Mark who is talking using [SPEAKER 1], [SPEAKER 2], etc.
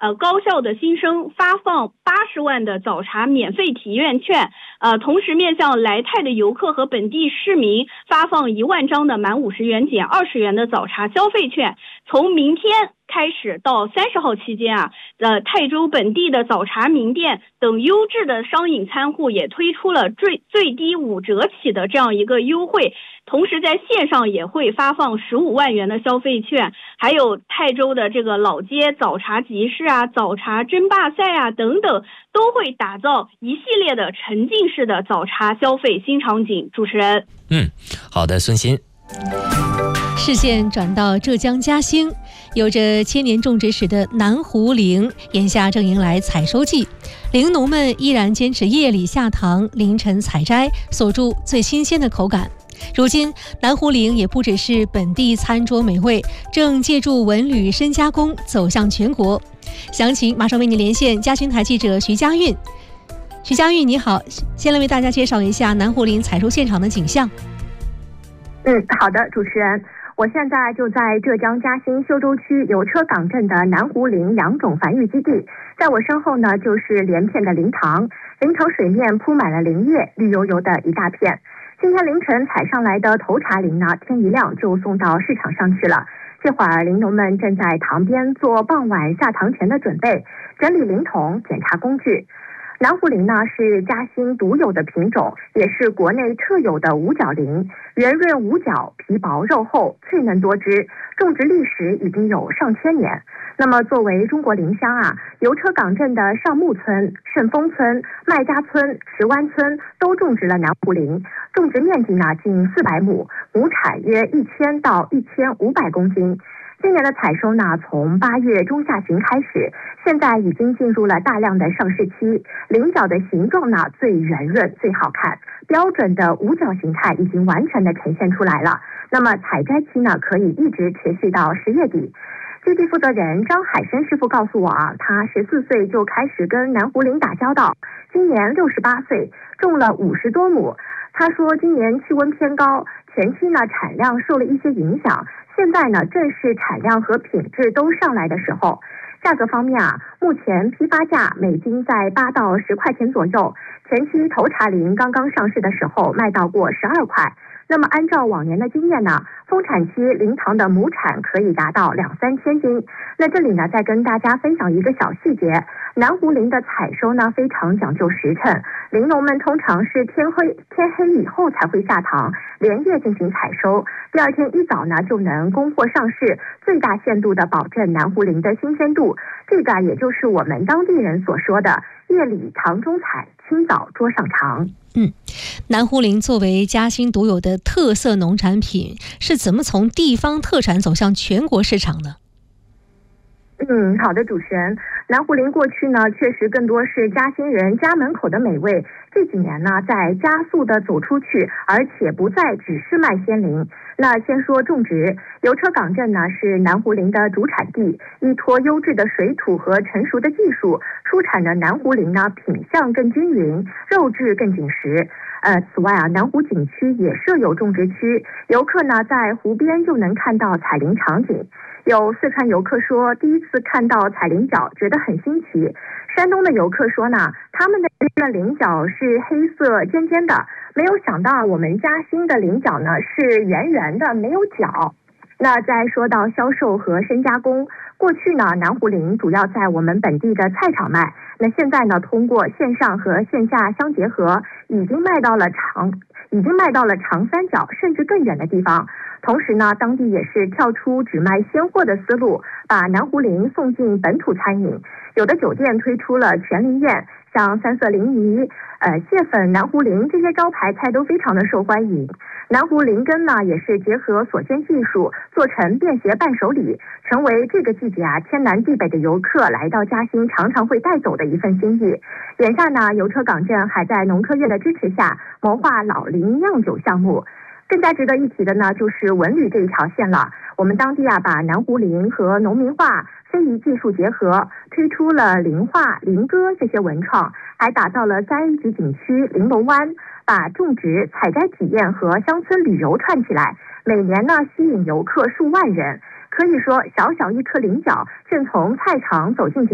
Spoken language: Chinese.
[SPEAKER 1] 高校的新生发放80万的早茶免费体验券，同时面向来泰的游客和本地市民发放1万张的满50元减20元的早茶消费券。从明天开始到30号期间泰州本地的早茶名店等优质的商饮餐户也推出了最低5折起的这样一个优惠，同时在线上也会发放15万元的消费券，还有泰州的这个老街早茶集市早茶争霸赛等等，都会打造一系列的沉浸式的早茶消费新场景。主持人，
[SPEAKER 2] 好的，孙鑫。
[SPEAKER 3] 视线转到浙江嘉兴，有着千年种植史的南湖菱眼下正迎来采收季，菱农们依然坚持夜里下塘，凌晨采摘，锁住最新鲜的口感。如今南湖菱也不只是本地餐桌美味，正借助文旅深加工走向全国。详情马上为你连线嘉兴台记者徐佳韵。徐佳韵你好，先来为大家介绍一下南湖菱采收现场的景象。
[SPEAKER 4] 好的，主持人，我现在就在浙江嘉兴修州区油车港镇的南湖菱两种繁育基地，在我身后呢就是连片的菱塘，菱塘水面铺满了菱叶，绿油油的一大片。今天凌晨采上来的头茬菱呢，天一亮就送到市场上去了。这会儿菱农们正在塘边做傍晚下塘前的准备，整理菱桶，检查工具。南湖菱呢是嘉兴独有的品种，也是国内特有的五角菱，圆润无角，皮薄肉厚，脆嫩多汁，种植历史已经有上千年。那么作为中国菱乡油车港镇的上木村、顺丰村、麦家村、石湾村都种植了南湖菱，种植面积呢近400亩，亩产约1000到1500公斤。今年的采收呢，从8月中下旬开始，现在已经进入了大量的上市期。菱角的形状呢最圆润、最好看，标准的五角形态已经完全的呈现出来了。那么采摘期呢，可以一直持续到10月底。基地负责人张海生师傅告诉我他14岁就开始跟南湖菱打交道，今年68岁，种了50多亩。他说今年气温偏高，前期呢产量受了一些影响，现在呢正是产量和品质都上来的时候。价格方面目前批发价每斤在8到10块钱左右，前期头茬菱刚刚上市的时候卖到过12块。那么按照往年的经验呢，丰产期菱塘的亩产可以达到2-3千斤。那这里呢再跟大家分享一个小细节，南湖菱的采收呢非常讲究时辰，菱农们通常是天黑以后才会下塘，连夜进行采收，第二天一早呢就能供货上市，最大限度的保证南湖菱的新鲜度。这个也就是我们当地人所说的夜里塘中采，清早桌上尝。
[SPEAKER 3] 南湖菱作为嘉兴独有的特色农产品，是怎么从地方特产走向全国市场呢？
[SPEAKER 4] 好的，主持人，南湖菱过去呢确实更多是嘉兴人家门口的美味，这几年呢在加速的走出去，而且不再只是卖鲜菱。那先说种植，油车港镇呢是南湖菱的主产地，依托优质的水土和成熟的技术，出产的南湖菱呢品相更均匀，肉质更紧实。此外南湖景区也设有种植区，游客呢在湖边就能看到采菱场景。有四川游客说第一次看到采菱角觉得很新奇，山东的游客说呢，他们的菱角是黑色尖尖的，没有想到我们嘉兴的菱角呢是圆圆的，没有角。那再说到销售和深加工，过去呢南湖菱主要在我们本地的菜场卖，那现在呢通过线上和线下相结合，已经卖到了长三角甚至更远的地方。同时呢，当地也是跳出只卖鲜货的思路，把南湖菱送进本土餐饮。有的酒店推出了全菱宴，像三色菱泥、蟹粉南湖菱这些招牌菜都非常的受欢迎。南湖菱根呢，也是结合锁鲜技术做成便携伴手礼，成为这个季节天南地北的游客来到嘉兴常常会带走的一份心意。眼下呢，油车港镇还在农科院的支持下谋划老菱酿酒项目。更加值得一提的呢，就是文旅这一条线了。我们当地把南湖菱和农民画、非遗技术结合，推出了菱画、菱歌这些文创，还打造了3A级景区玲珑湾，把种植、采摘体验和乡村旅游串起来，每年呢吸引游客数万人。可以说，小小一颗菱角正从菜场走进